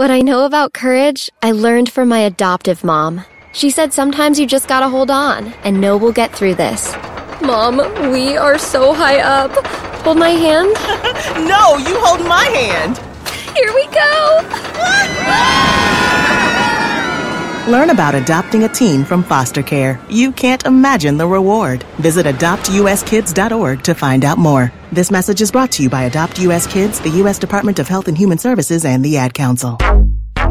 What I know about courage, I learned from my adoptive mom. She said sometimes you just gotta hold on and know we'll get through this. Mom, we are so high up. Hold my hand. No, you hold my hand. Here we go. Learn about adopting a teen from foster care. You can't imagine the reward. Visit adoptuskids.org to find out more. This message is brought to you by Adopt US Kids, the U.S. Department of Health and Human Services, and the Ad Council.